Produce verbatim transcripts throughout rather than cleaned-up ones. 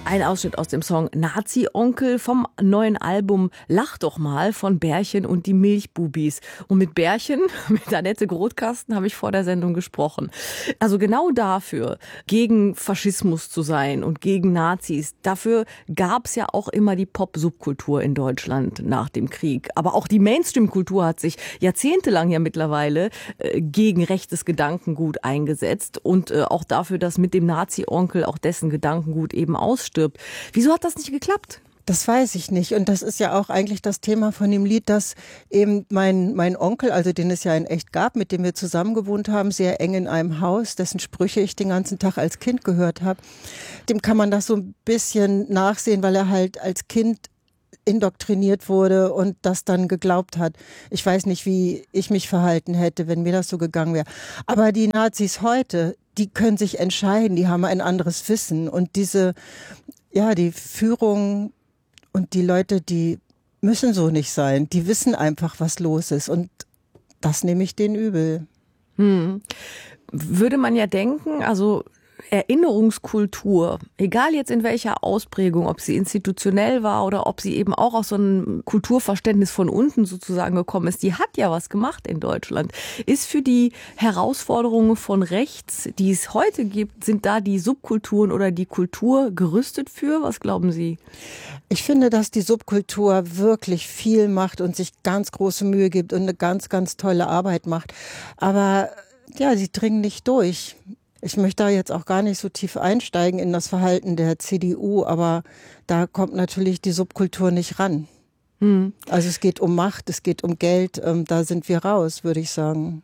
Ein Ausschnitt aus dem Song Nazi-Onkel vom neuen Album Lach doch mal von Bärchen und die Milchbubis. Und mit Bärchen, mit Annette Grothkasten, habe ich vor der Sendung gesprochen. Also genau dafür, gegen Faschismus zu sein und gegen Nazis, dafür gab es ja auch immer die Pop-Subkultur in Deutschland nach dem Krieg. Aber auch die Mainstream-Kultur hat sich jahrzehntelang ja mittlerweile äh, gegen rechtes Gedankengut eingesetzt und äh, auch dafür, dass mit dem Nazi-Onkel auch dessen Gedankengut eben ausstirbt. Wieso hat das nicht geklappt? Das weiß ich nicht. Und das ist ja auch eigentlich das Thema von dem Lied, dass eben mein, mein Onkel, also den es ja in echt gab, mit dem wir zusammen gewohnt haben, sehr eng in einem Haus, dessen Sprüche ich den ganzen Tag als Kind gehört habe, dem kann man das so ein bisschen nachsehen, weil er halt als Kind indoktriniert wurde und das dann geglaubt hat. Ich weiß nicht, wie ich mich verhalten hätte, wenn mir das so gegangen wäre. Aber die Nazis heute, die können sich entscheiden, die haben ein anderes Wissen. Und diese, ja, die Führung und die Leute, die müssen so nicht sein. Die wissen einfach, was los ist. Und das nehme ich denen übel. Hm. Würde man ja denken, also Erinnerungskultur, egal jetzt in welcher Ausprägung, ob sie institutionell war oder ob sie eben auch aus so einem Kulturverständnis von unten sozusagen gekommen ist, die hat ja was gemacht in Deutschland. Ist für die Herausforderungen von rechts, die es heute gibt, sind da die Subkulturen oder die Kultur gerüstet für? Was glauben Sie? Ich finde, dass die Subkultur wirklich viel macht und sich ganz große Mühe gibt und eine ganz, ganz tolle Arbeit macht. Aber ja, sie dringen nicht durch. Ich möchte da jetzt auch gar nicht so tief einsteigen in das Verhalten der C D U, aber da kommt natürlich die Subkultur nicht ran. Hm. Also es geht um Macht, es geht um Geld, ähm, da sind wir raus, würde ich sagen.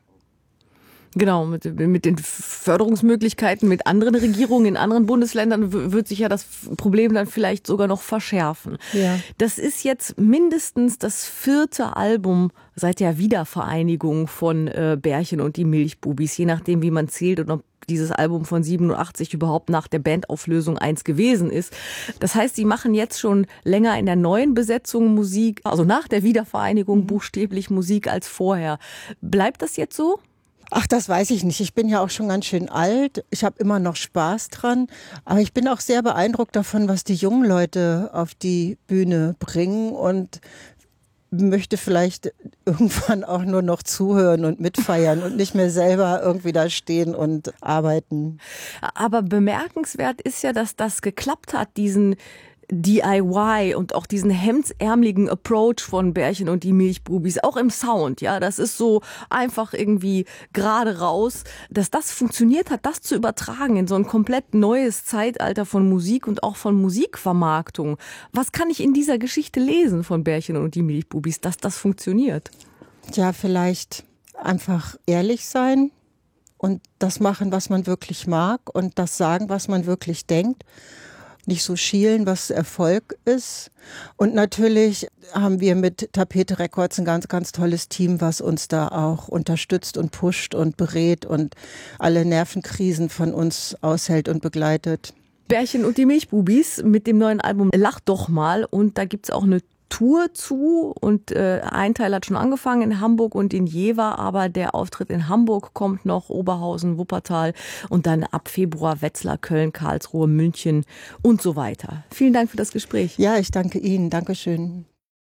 Genau, mit, mit den Förderungsmöglichkeiten mit anderen Regierungen in anderen Bundesländern wird sich ja das Problem dann vielleicht sogar noch verschärfen. Ja. Das ist jetzt mindestens das vierte Album seit der Wiedervereinigung von äh, Bärchen und die Milchbubis, je nachdem, wie man zählt und ob dieses Album von siebenundachtzig überhaupt nach der Bandauflösung eins gewesen ist. Das heißt, sie machen jetzt schon länger in der neuen Besetzung Musik, also nach der Wiedervereinigung buchstäblich Musik als vorher. Bleibt das jetzt so? Ach, das weiß ich nicht. Ich bin ja auch schon ganz schön alt. Ich habe immer noch Spaß dran. Aber ich bin auch sehr beeindruckt davon, was die jungen Leute auf die Bühne bringen und möchte vielleicht irgendwann auch nur noch zuhören und mitfeiern und nicht mehr selber irgendwie da stehen und arbeiten. Aber bemerkenswert ist ja, dass das geklappt hat, diesen D I Y und auch diesen hemdsärmeligen Approach von Bärchen und die Milchbubis, auch im Sound, ja, das ist so einfach irgendwie gerade raus, dass das funktioniert hat, das zu übertragen in so ein komplett neues Zeitalter von Musik und auch von Musikvermarktung. Was kann ich in dieser Geschichte lesen von Bärchen und die Milchbubis, dass das funktioniert? Ja, vielleicht einfach ehrlich sein und das machen, was man wirklich mag und das sagen, was man wirklich denkt. Nicht so schielen, was Erfolg ist. Und natürlich haben wir mit Tapete Records ein ganz, ganz tolles Team, was uns da auch unterstützt und pusht und berät und alle Nervenkrisen von uns aushält und begleitet. Bärchen und die Milchbubis mit dem neuen Album Lach doch mal. Und da gibt's auch eine Tour zu und äh, ein Teil hat schon angefangen in Hamburg und in Jever, aber der Auftritt in Hamburg kommt noch, Oberhausen, Wuppertal und dann ab Februar Wetzlar, Köln, Karlsruhe, München und so weiter. Vielen Dank für das Gespräch. Ja, ich danke Ihnen. Dankeschön.